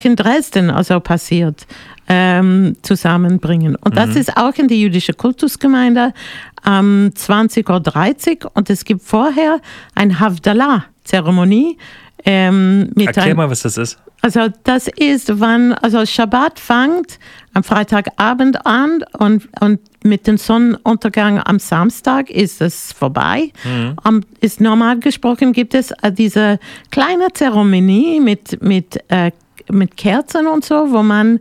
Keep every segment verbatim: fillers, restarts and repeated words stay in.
in Dresden also passiert, ähm, zusammenbringen. Und das mhm. ist auch in die jüdische Kultusgemeinde am um zwanzig Uhr dreißig und es gibt vorher eine Havdalah-Zeremonie. Ähm, mit Erklär ein, mal, was das ist. Also das ist, wann, also Schabbat fängt am Freitagabend an und, und mit dem Sonnenuntergang am Samstag ist es vorbei. Mhm. Um, ist normal gesprochen gibt es äh, diese kleine Zeremonie mit, mit, äh, mit Kerzen und so, wo man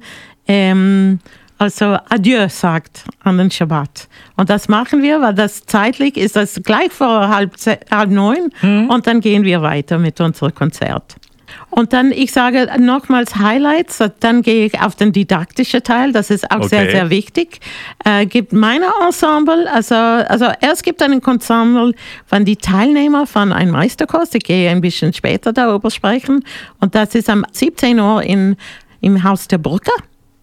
ähm, also Adieu sagt an den Schabbat. Und das machen wir, weil das zeitlich ist das gleich vor halb, halb neun mhm. und dann gehen wir weiter mit unserem Konzert. Und dann, ich sage nochmals Highlights, dann gehe ich auf den didaktischen Teil, das ist auch okay. sehr, sehr wichtig. Äh, gibt meine Ensemble, also, also erst gibt es ein Ensemble von die Teilnehmer von einem Meisterkurs, ich gehe ein bisschen später darüber sprechen und das ist am siebzehn Uhr in, im Haus der Brücke.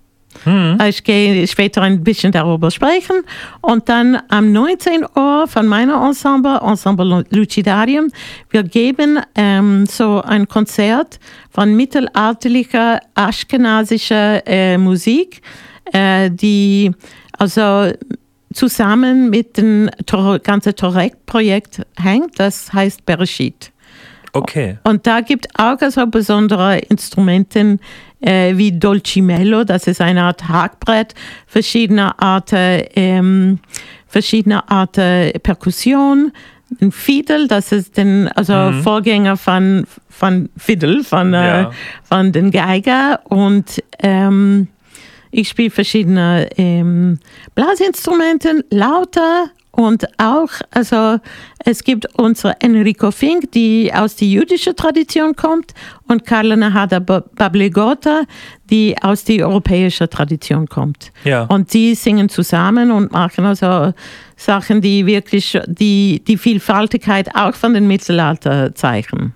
Mhm. Ich gehe später ein bisschen darüber sprechen und dann am neunzehn Uhr von meiner Ensemble, Ensemble Lucidarium, wir geben ähm, so ein Konzert von mittelalterlicher aschkenasischer äh, Musik, äh, die also zusammen mit dem Tor- ganzen Torek-Projekt hängt, das heißt Bereshit. Okay. Und da gibt es auch also besondere Instrumente äh, wie Dolcimelo, das ist eine Art Hackbrett, verschiedene Arten, ähm, verschiedene Arten Perkussion, ein Fiddle, das ist den also mhm. Vorgänger von, von Fiddle, von, ja. äh, von den Geiger und ähm, ich spiele verschiedene ähm, Blasinstrumente, Lauter. Und auch, also es gibt unsere Enrico Fink, die aus der jüdischen Tradition kommt, und Carla Nahada Bablegota, die aus der europäischen Tradition kommt. Ja. Und die singen zusammen und machen also Sachen, die wirklich die, die Vielfaltigkeit auch von den Mittelalter zeichnen.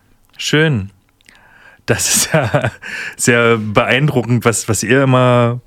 Schön. Das ist ja sehr beeindruckend, was, was ihr immer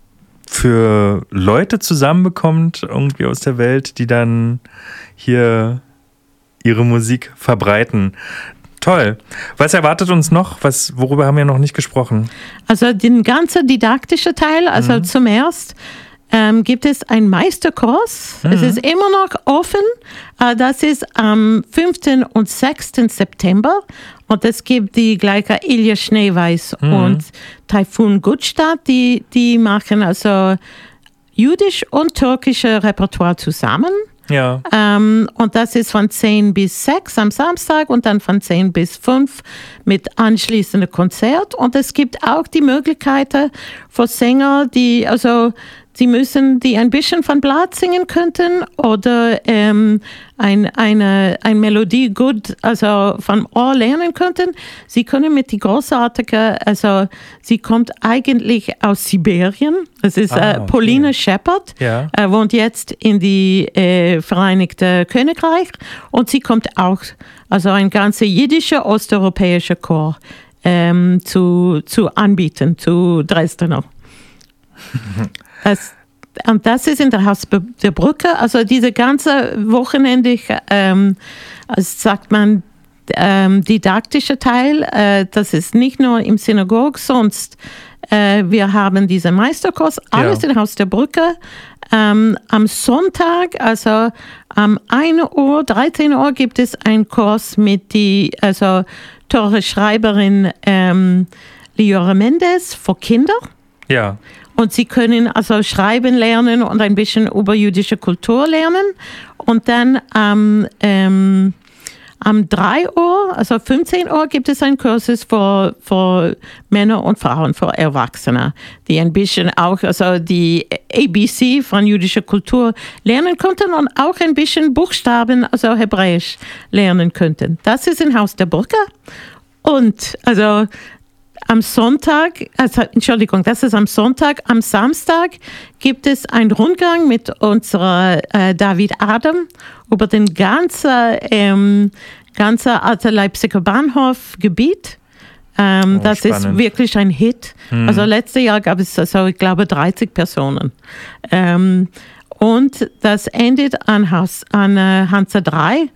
für Leute zusammenbekommt, irgendwie aus der Welt, die dann hier ihre Musik verbreiten. Toll. Was erwartet uns noch? Was, worüber haben wir noch nicht gesprochen? Also den ganzen didaktischen Teil, also mhm. zum ersten ähm, gibt es einen Meisterkurs. Mhm. Es ist immer noch offen. Äh, das ist am fünften und sechsten September. Und es gibt die gleiche Ilja Schneeweiß mhm. und Taifun Gutstadt, die, die machen also jüdisch und türkische Repertoire zusammen. Ja. Ähm, und das ist von zehn bis sechs am Samstag und dann von zehn bis fünf mit anschließendem Konzert. Und es gibt auch die Möglichkeiten für Sänger, die also sie müssen, die ein bisschen von Blatt singen könnten oder ähm, ein, eine, eine Melodie gut, also vom Ohr lernen könnten. Sie können mit die großartige, also sie kommt eigentlich aus Sibirien. Das ist ah, äh, Pauline okay. Shepard, ja. äh, wohnt jetzt in die äh, Vereinigte Königreich und sie kommt auch, also ein ganzer jiddischer osteuropäischer Chor ähm, zu, zu anbieten, zu Dresdner. Das, und das ist in der Haus der Brücke, also diese ganze Wochenende, ähm, also sagt man, ähm, didaktische Teil, äh, das ist nicht nur im Synagog, sonst äh, wir haben diesen Meisterkurs, alles ja. in Haus der Brücke. Ähm, am Sonntag, also um ein Uhr, dreizehn Uhr gibt es einen Kurs mit die, also teure Schreiberin ähm, Liora Mendes für Kinder. Ja. Und sie können also schreiben lernen und ein bisschen über jüdische Kultur lernen. Und dann am, ähm, am drei Uhr, also fünfzehn Uhr, gibt es einen Kurs für, für Männer und Frauen, für Erwachsene, die ein bisschen auch also die A B C von jüdischer Kultur lernen könnten und auch ein bisschen Buchstaben, also Hebräisch, lernen könnten. Das ist im Haus der Brücke. Und also am Sonntag, also, Entschuldigung, das ist am Sonntag. Am Samstag gibt es einen Rundgang mit unserer äh, David Adam über den ganzen, ähm, ganzen alten Leipziger Bahnhofgebiet. Ähm, oh, das spannend. Ist wirklich ein Hit. Hm. Also letztes Jahr gab es, also, ich glaube, dreißig Personen. Ähm, und das endet an, Haus, an äh, Hansa drei,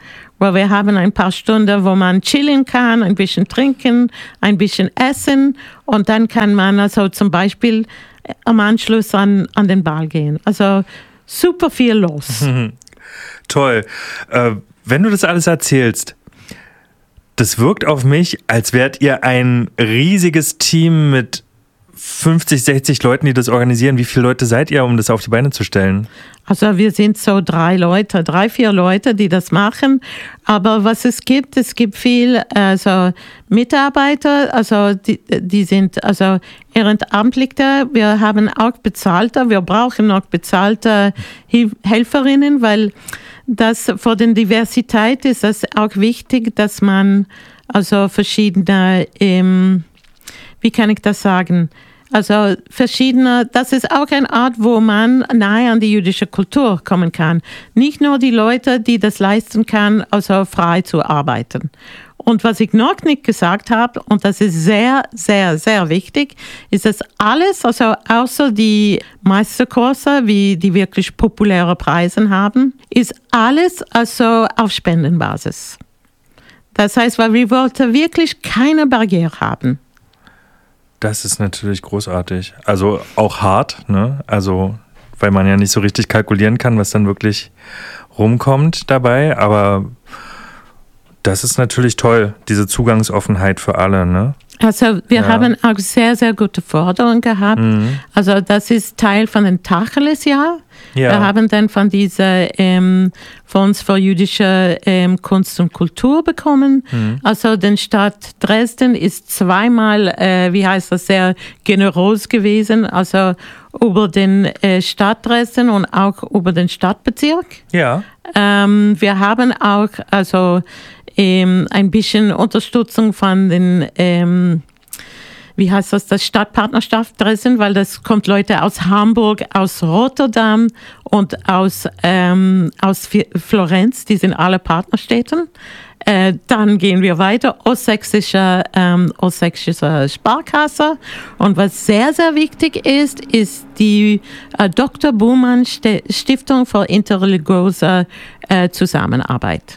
wo wir haben ein paar Stunden, wo man chillen kann, ein bisschen trinken, ein bisschen essen und dann kann man also zum Beispiel am Anschluss an, an den Ball gehen. Also super viel los. Toll. Äh, wenn du das alles erzählst, das wirkt auf mich, als wärt ihr ein riesiges Team mit fünfzig, sechzig Leuten, die das organisieren. Wie viele Leute seid ihr, um das auf die Beine zu stellen? Also wir sind so drei Leute, drei, vier Leute, die das machen. Aber was es gibt, es gibt viel also Mitarbeiter, also die, die sind also Ehrenamtliche. Wir haben auch bezahlte, wir brauchen noch bezahlte Helferinnen, weil das für die Diversität ist es auch wichtig, dass man also verschiedene, ähm, wie kann ich das sagen, also verschiedene, das ist auch eine Art, wo man nahe an die jüdische Kultur kommen kann. Nicht nur die Leute, die das leisten können, also frei zu arbeiten. Und was ich noch nicht gesagt habe, und das ist sehr, sehr, sehr wichtig, ist, dass alles, also außer die Meisterkurse, wie die wirklich populäre Preise haben, ist alles also auf Spendenbasis. Das heißt, weil wir wollten wirklich keine Barriere haben. Das ist natürlich großartig. Also auch hart, ne? Also, weil man ja nicht so richtig kalkulieren kann, was dann wirklich rumkommt dabei. Aber das ist natürlich toll, diese Zugangsoffenheit für alle, ne? Also wir ja. haben auch sehr, sehr gute Forderungen gehabt. Mhm. Also das ist Teil von dem Tacheles-Jahr. Ja. Wir haben dann von dieser ähm, Fonds für jüdische ähm, Kunst und Kultur bekommen. Mhm. Also die Stadt Dresden ist zweimal, äh, wie heißt das, sehr generös gewesen. Also über den äh, Stadt Dresden und auch über den Stadtbezirk. Ja. Ähm, wir haben auch also ähm, ein bisschen Unterstützung von den ähm, wie heißt das, das Stadtpartnerschaft Dresden, weil das kommt Leute aus Hamburg, aus Rotterdam und aus, ähm, aus Florenz, die sind alle Partnerstädten. Äh, dann gehen wir weiter, Ostsächsische, ähm, Ostsächsische Sparkasse. Und was sehr, sehr wichtig ist, ist die äh, Doktor Buhmann Stiftung für interreligiöse äh, Zusammenarbeit.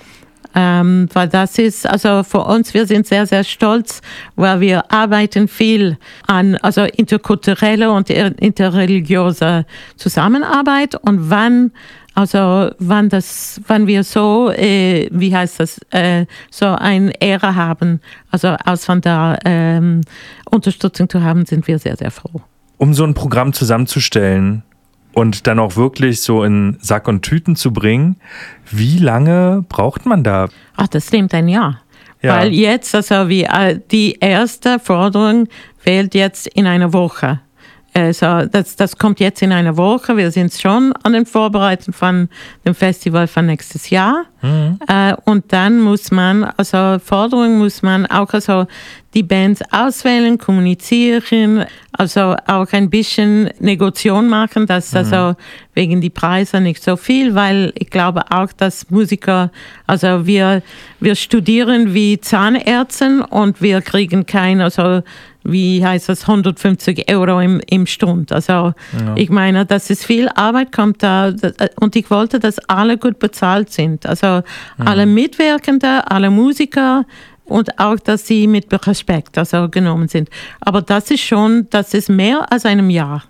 Ähm, weil das ist, also für uns, wir sind sehr, sehr stolz, weil wir arbeiten viel an also interkulturelle und interreligiöse Zusammenarbeit und wann, also wann das, wann wir so, äh, wie heißt das, äh, so eine Ehre haben, also aus von der ähm, Unterstützung zu haben, sind wir sehr, sehr froh. Um so ein Programm zusammenzustellen und dann auch wirklich so in Sack und Tüten zu bringen, wie lange braucht man da? Ach, das nimmt ein Jahr. Ja. Weil jetzt, also wie die erste Forderung fehlt jetzt in einer Woche. Also das, das kommt jetzt in einer Woche. Wir sind schon an den Vorbereitungen von dem Festival von nächstes Jahr. Mhm. Äh, und dann muss man, also Forderungen muss man auch also die Bands auswählen, kommunizieren, also auch ein bisschen Negoziation machen, dass mhm. also wegen die Preise nicht so viel, weil ich glaube auch, dass Musiker, also wir, wir studieren wie Zahnärzte und wir kriegen kein, also wie heißt das, hundertfünfzig Euro im, im Stund. Also ja. Ich meine, das ist viel Arbeit, kommt da und ich wollte, dass alle gut bezahlt sind. Also mhm. alle Mitwirkende, alle Musiker und auch, dass sie mit Respekt also genommen sind. Aber das ist schon, das ist mehr als einem Jahr.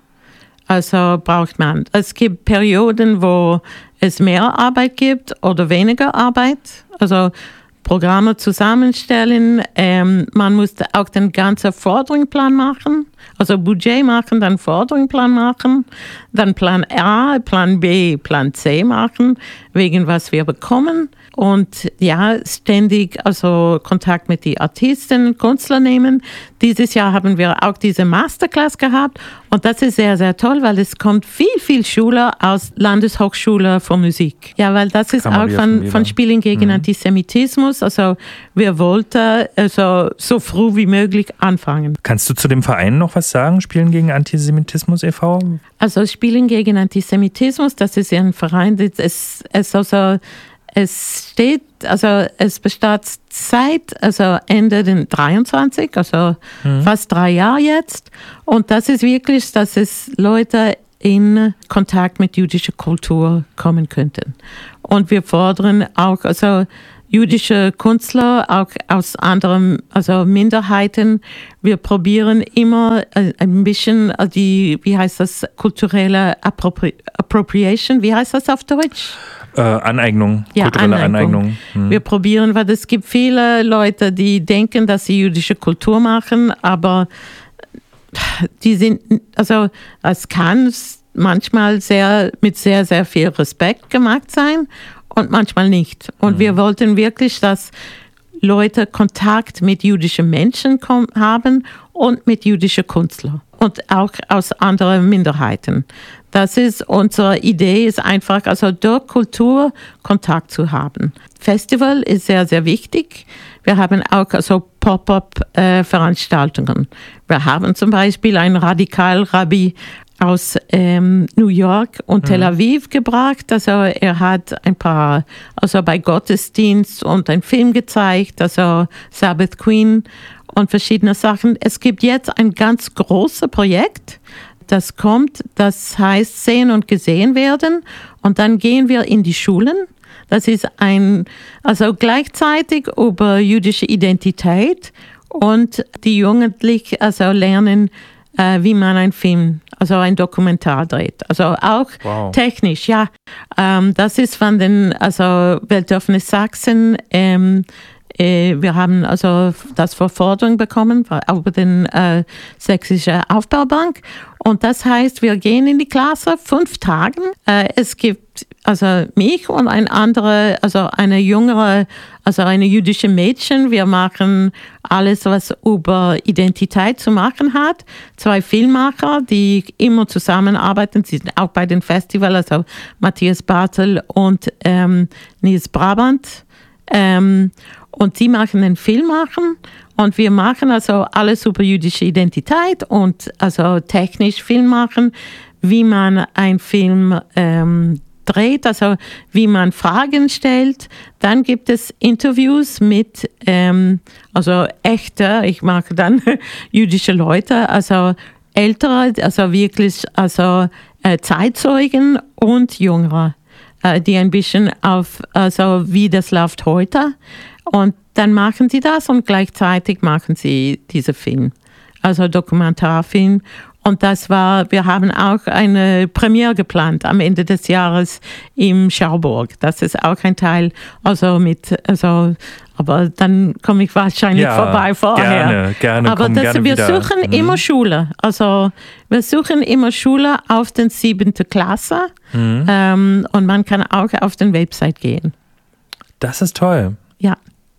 Also braucht man. Es gibt Perioden, wo es mehr Arbeit gibt oder weniger Arbeit. Also Programme zusammenstellen. Ähm, man muss auch den ganzen Forderungsplan machen, also Budget machen, dann Forderungsplan machen, dann Plan A, Plan B, Plan C machen, wegen was wir bekommen. Und ja, ständig also Kontakt mit den Artisten, Künstlern nehmen. Dieses Jahr haben wir auch diese Masterclass gehabt und das ist sehr, sehr toll, weil es kommt viel, viel Schüler aus Landeshochschule für Musik. Ja, weil das ist auch von, von Spielen gegen mhm. Antisemitismus. Also wir wollten also so früh wie möglich anfangen. Kannst du zu dem Verein noch was sagen, Spielen gegen Antisemitismus e V? Also Spielen gegen Antisemitismus, das ist ja ein Verein, es ist also Es steht, also es besteht seit also Ende den dreiundzwanzig, also mhm. fast drei Jahre jetzt. Und das ist wirklich, dass es Leute in Kontakt mit jüdischer Kultur kommen könnten. Und wir fordern auch also jüdische Künstler, auch aus anderen also Minderheiten. Wir probieren immer ein bisschen die, wie heißt das, kulturelle Appropri- Appropriation, wie heißt das auf Deutsch? Äh, Aneignung, ja, kulturelle Aneignung. Aneignung. Hm. Wir probieren, weil es gibt viele Leute, die denken, dass sie jüdische Kultur machen, aber die sind, also es kann manchmal sehr mit sehr, sehr viel Respekt gemacht sein und manchmal nicht. Und mhm. wir wollten wirklich, dass Leute Kontakt mit jüdischen Menschen kom- haben und mit jüdischen Künstlern und auch aus anderen Minderheiten. Das ist unsere Idee, ist einfach, also durch Kultur Kontakt zu haben. Festival ist sehr, sehr wichtig. Wir haben auch also Pop-up-Veranstaltungen. Wir haben zum Beispiel einen Radikal-Rabbi aus ähm, New York und mhm. Tel Aviv gebracht. Also er hat ein paar, also bei Gottesdienst und einen Film gezeigt, also Sabbath Queen und verschiedene Sachen. Es gibt jetzt ein ganz großes Projekt, das kommt, das heißt Sehen und Gesehen werden. Und dann gehen wir in die Schulen. Das ist ein, also gleichzeitig über jüdische Identität und die Jugendlichen also lernen, äh, wie man einen Film, also ein Dokumentar dreht. Also auch wow. technisch, ja. Ähm, das ist von den, also Weltoffene Sachsen. Ähm, äh, wir haben also das vor Forderung bekommen über den äh, Sächsischen Aufbaubank. Und das heißt, wir gehen in die Klasse fünf Tage. Äh, es gibt also mich und ein andere, also eine jüngere, also eine jüdische Mädchen. Wir machen alles, was über Identität zu machen hat. Zwei Filmemacher, die immer zusammenarbeiten. Sie sind auch bei den Festivals, also Matthias Bartel und ähm, Nils Brabant. Ähm, und sie machen einen Film machen. Und wir machen also alles über jüdische Identität und also technisch Film machen, wie man einen Film ähm, dreht, also wie man Fragen stellt. Dann gibt es Interviews mit ähm, also echte, ich mag dann jüdische Leute, also ältere, also wirklich also äh, Zeitzeugen und Jüngere, äh, die ein bisschen auf, also wie das läuft heute. Und dann machen sie das und gleichzeitig machen sie diesen Film, also Dokumentarfilm. Und das war, wir haben auch eine Premiere geplant am Ende des Jahres im Schauburg. Das ist auch ein Teil, also mit, also, aber dann komme ich wahrscheinlich ja, vorbei vorher. Gerne, gerne. Aber das, gerne wir wieder. suchen mhm. immer Schule. Also wir suchen immer Schule auf den siebten Klasse mhm. ähm, und man kann auch auf den Website gehen. Das ist toll. Ja.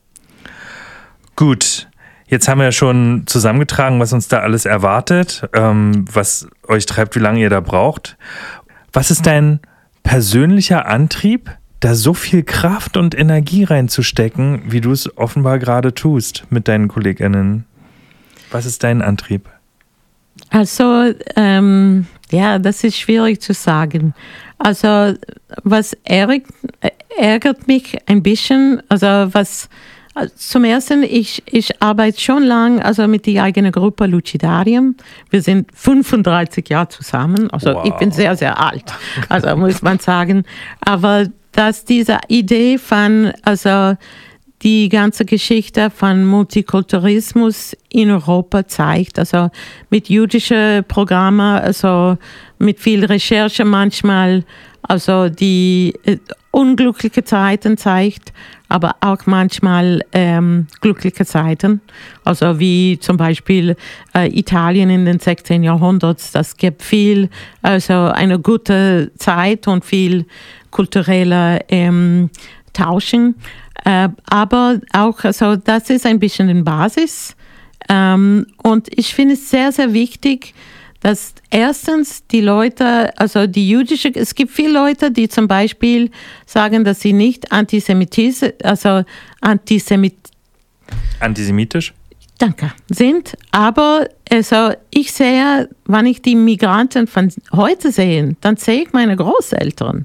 Gut, jetzt haben wir ja schon zusammengetragen, was uns da alles erwartet, ähm, was euch treibt, wie lange ihr da braucht. Was ist dein persönlicher Antrieb, da so viel Kraft und Energie reinzustecken, wie du es offenbar gerade tust mit deinen KollegInnen? Was ist dein Antrieb? Also, ähm, ja, das ist schwierig zu sagen. Also, was ärgert, ärgert mich ein bisschen, also was... Zum Ersten, ich, ich arbeite schon lange also mit der eigenen Gruppe Lucidarium. Wir sind fünfunddreißig Jahre zusammen, also wow. Ich bin sehr, sehr alt, also muss man sagen. Aber dass diese Idee von, also die ganze Geschichte von Multikulturalismus in Europa zeigt, also mit jüdischen Programmen, also mit viel Recherche manchmal, also die äh, unglückliche Zeiten zeigt, aber auch manchmal ähm, glückliche Zeiten. Also wie zum Beispiel äh, Italien in den sechzehnten Jahrhundert. Das gibt viel, also eine gute Zeit und viel kulturelle ähm, Tauschen. Äh, aber auch, also das ist ein bisschen die Basis. Ähm, und ich finde es sehr, sehr wichtig, dass erstens die Leute, also die jüdische, es gibt viele Leute, die zum Beispiel sagen, dass sie nicht antisemitisch, also antisemit, antisemitisch? Danke, sind, aber also ich sehe, wenn ich die Migranten von heute sehe, dann sehe ich meine Großeltern.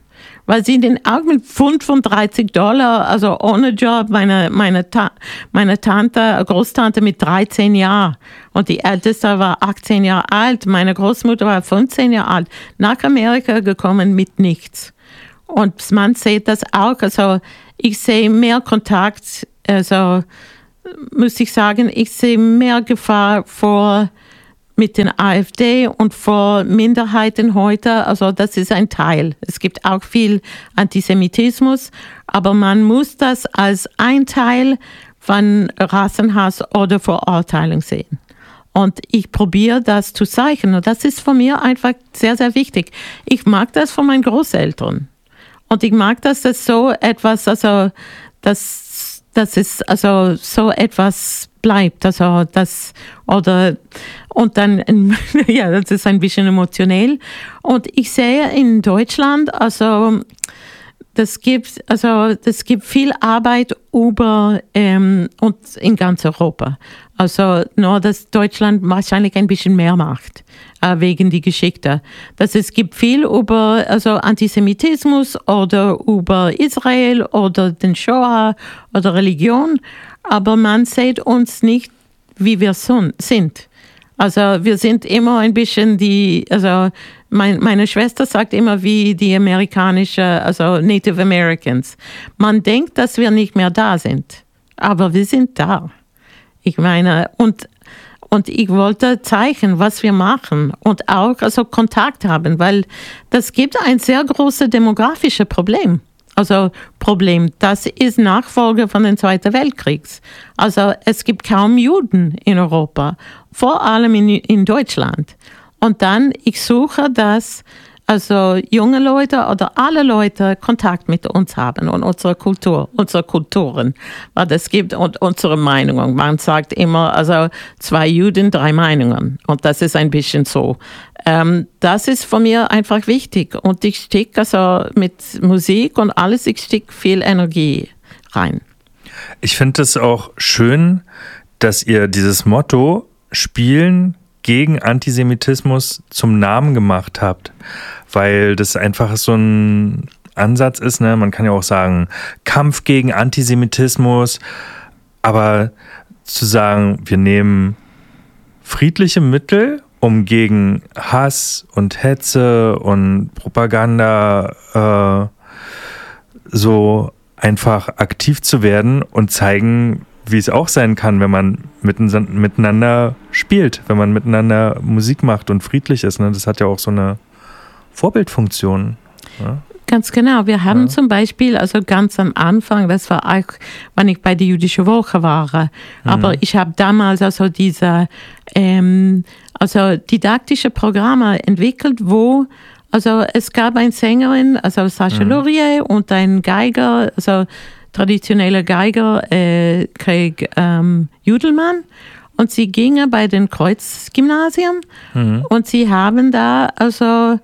weil sie den auch mit fünfunddreißig Dollar, also ohne Job, meine, meine, Ta- meine Tante, Großtante mit dreizehn Jahren und die Älteste war achtzehn Jahre alt, meine Großmutter war fünfzehn Jahre alt, nach Amerika gekommen mit nichts. Und man sieht das auch, also ich sehe mehr Kontakt, also muss ich sagen, ich sehe mehr Gefahr vor mit den AfD und vor Minderheiten heute. Also das ist ein Teil. Es gibt auch viel Antisemitismus, aber man muss das als ein Teil von Rassenhass oder Verurteilung sehen. Und ich probiere das zu zeigen. Und das ist für mich einfach sehr, sehr wichtig. Ich mag das von meinen Großeltern. Und ich mag, dass das so etwas, also das, das ist also so etwas bleibt, also das oder und dann ja, das ist ein bisschen emotionell. Und ich sehe in Deutschland, also das gibt also das gibt viel Arbeit über ähm, und in ganz Europa. Also nur, dass Deutschland wahrscheinlich ein bisschen mehr macht, äh, wegen die Geschichte. Dass es gibt viel über also Antisemitismus oder über Israel oder den Shoah oder Religion, aber man sieht uns nicht, wie wir sind. Also wir sind immer ein bisschen die, also mein, meine Schwester sagt immer wie die amerikanische, also Native Americans. Man denkt, dass wir nicht mehr da sind, aber wir sind da. Ich meine, und, und ich wollte zeigen, was wir machen und auch also Kontakt haben, weil das gibt ein sehr großes demografisches Problem. Also Problem, das ist Nachfolge von dem Zweiten Weltkrieg. Also es gibt kaum Juden in Europa, vor allem in, in Deutschland. Und dann, ich suche, dass also junge Leute oder alle Leute Kontakt mit uns haben und unsere Kultur, unsere Kulturen, weil es gibt und unsere Meinungen. Man sagt immer, also zwei Juden, drei Meinungen. Und das ist ein bisschen so. Ähm, das ist von mir einfach wichtig. Und ich stecke also mit Musik und alles, ich stecke viel Energie rein. Ich finde es auch schön, dass ihr dieses Motto Spielen gegen Antisemitismus zum Namen gemacht habt, weil das einfach so ein Ansatz ist, ne? Man kann ja auch sagen, Kampf gegen Antisemitismus, aber zu sagen, wir nehmen friedliche Mittel, um gegen Hass und Hetze und Propaganda äh, so einfach aktiv zu werden und zeigen, wie es auch sein kann, wenn man miteinander spielt, wenn man miteinander Musik macht und friedlich ist. Ne? Das hat ja auch so eine Vorbildfunktion. Ja? Ganz genau. Wir haben ja. zum Beispiel, also ganz am Anfang, das war auch, wenn ich bei der Jüdischen Woche war, mhm. aber ich habe damals also diese ähm, also didaktische Programme entwickelt, wo also es gab eine Sängerin, also Sascha mhm. Laurier und ein Geiger, also traditioneller Geiger, äh, Craig ähm, Judelmann, und sie gingen bei den Kreuzgymnasien mhm. und sie haben da also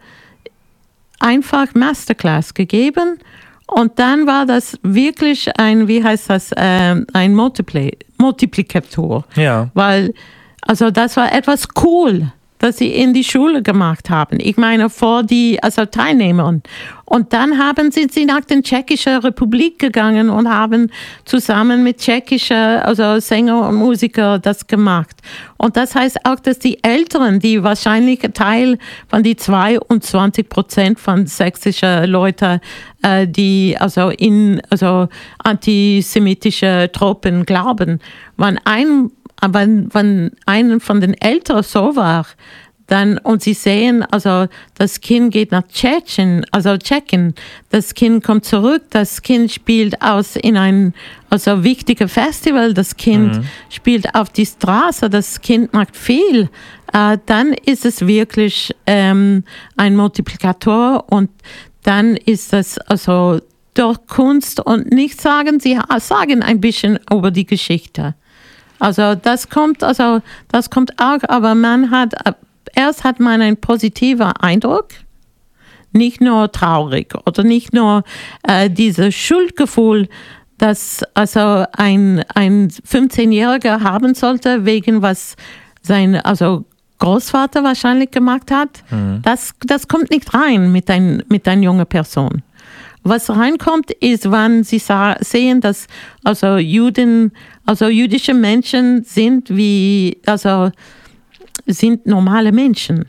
einfach Masterclass gegeben und dann war das wirklich ein, wie heißt das, ähm, ein Multipli- Multiplikator. Ja. Weil, also das war etwas cool, das sie in die Schule gemacht haben. Ich meine, vor die also Teilnehmern. Und dann haben sie, sie nach der Tschechischen Republik gegangen und haben zusammen mit tschechischen also Sänger und Musiker das gemacht. Und das heißt auch, dass die Älteren, die wahrscheinlich Teil von die zweiundzwanzig Prozent von sächsischen Leuten, äh, die also in also antisemitische Tropen glauben, wenn ein Aber wenn einen von den Eltern so war, dann, und sie sehen, also das Kind geht nach Tschechien, also Tschechien, das Kind kommt zurück, das Kind spielt aus in ein also wichtiges Festival, das Kind mhm. spielt auf die Straße, das Kind macht viel, äh, dann ist es wirklich ähm, ein Multiplikator und dann ist es also durch Kunst und nicht sagen, sie sagen ein bisschen über die Geschichte. Also das kommt, also das kommt auch, aber man hat, erst hat man einen positiven Eindruck, nicht nur traurig oder nicht nur äh, dieses Schuldgefühl, das also ein, ein fünfzehnjähriger haben sollte, wegen was sein also Großvater wahrscheinlich gemacht hat. Mhm. Das, das kommt nicht rein mit ein, mit einer jungen Person. was reinkommt, ist, wenn sie sa- sehen, dass also Juden, also jüdische Menschen sind wie, also sind normale Menschen.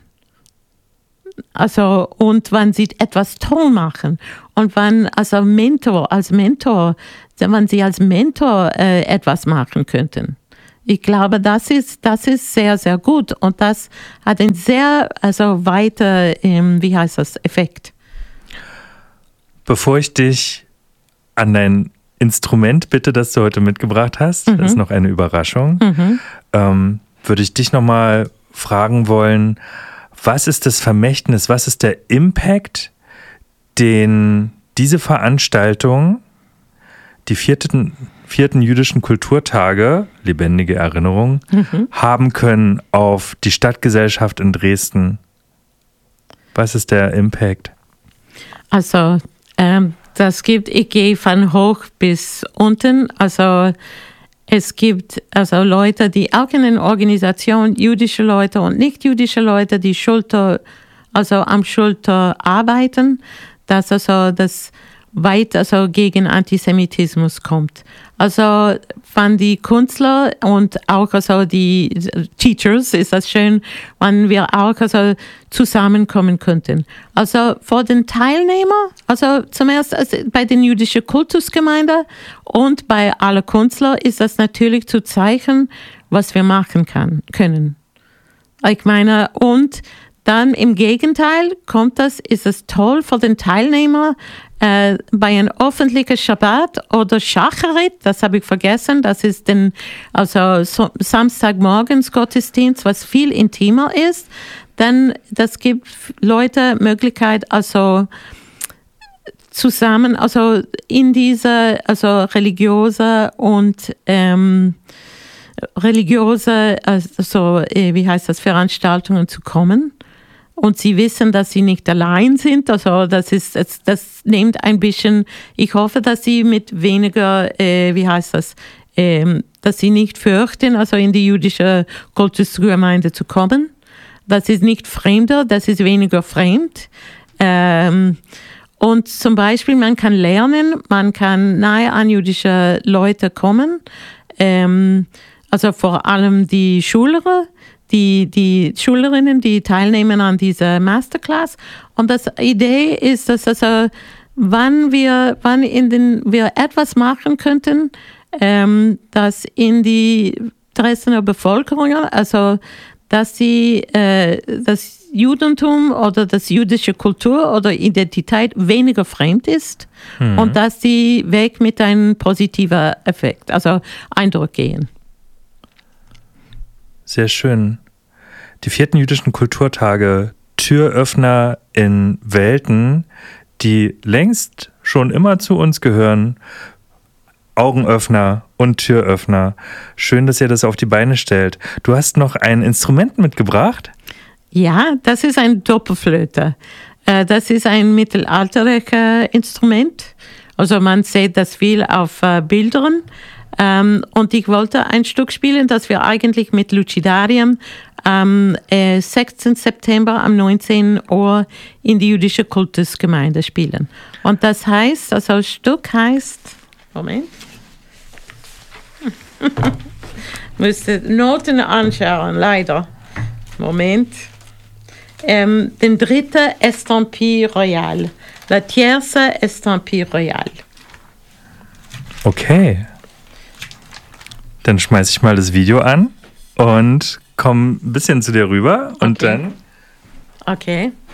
Also, und wenn sie etwas toll machen und wenn also Mentor, als Mentor, wenn sie als Mentor äh, etwas machen könnten. Ich glaube, das ist, das ist sehr, sehr gut und das hat einen sehr, also weiter, ähm, wie heißt das, Effekt. Bevor ich dich an dein Instrument bitte, das du heute mitgebracht hast, mhm. das ist noch eine Überraschung, mhm. ähm, würde ich dich nochmal fragen wollen, was ist das Vermächtnis, was ist der Impact, den diese Veranstaltung, die vierten, vierten jüdischen Kulturtage, lebendige Erinnerung, mhm. haben können auf die Stadtgesellschaft in Dresden? Was ist der Impact? Also, ähm, das gibt, ich gehe von hoch bis unten, also es gibt also Leute, die auch in den Organisationen, jüdische Leute und nicht-jüdische Leute, die Schulter, also am Schulter arbeiten, dass also das weit also gegen Antisemitismus kommt. Also von die Künstler und auch also die Teachers ist das schön, wenn wir auch also zusammenkommen könnten. Also vor den Teilnehmern, also zum ersten also bei den jüdischen Kultusgemeinde und bei allen Künstlern ist das natürlich zu zeigen, was wir machen kann, können. Ich meine, und dann im Gegenteil kommt das, ist es toll für den Teilnehmer, äh, bei einem öffentlichen Schabbat oder Shacharit, das habe ich vergessen, das ist den, also so, Samstagmorgens Gottesdienst, was viel intimer ist, dann das gibt Leute Möglichkeit, also zusammen, also in diese, also religiöse und ähm, religiöse, also wie heißt das, Veranstaltungen zu kommen. Und sie wissen, dass sie nicht allein sind. Also das ist, das, das nimmt ein bisschen, ich hoffe, dass sie mit weniger, äh, wie heißt das, ähm, dass sie nicht fürchten, also in die jüdische Kultusgemeinde zu kommen. Das ist nicht fremder, das ist weniger fremd. Ähm, und zum Beispiel, man kann lernen, man kann nahe an jüdische Leute kommen. Ähm, also vor allem die Schüler, Die, die Schülerinnen, die teilnehmen an dieser Masterclass. Und das Idee ist, dass also, wann wir, wann in den, wir etwas machen könnten, ähm, dass in die Dresdner Bevölkerung, also, dass sie, äh, das Judentum oder das jüdische Kultur oder Identität weniger fremd ist mhm. und dass sie weg mit einem positiven Effekt, also Eindruck gehen. Sehr schön. Die vierten jüdischen Kulturtage, Türöffner in Welten, die längst schon immer zu uns gehören. Augenöffner und Türöffner. Schön, dass ihr das auf die Beine stellt. Du hast noch ein Instrument mitgebracht? Ja, das ist ein Doppelflöte. Das ist ein mittelalterliches Instrument. Also man sieht das viel auf Bildern. Um, und ich wollte ein Stück spielen, das wir eigentlich mit Lucidarium am äh, sechsten September um neunzehn Uhr in die jüdische Kultusgemeinde spielen. Und das heißt, also das Stück heißt, Moment, müsste Noten anschauen, leider, Moment, ähm, den dritten Estampille Royale, la tierce Estampille Royale. Okay. Dann schmeiße ich mal das Video an und komme ein bisschen zu dir rüber und okay. dann... Okay.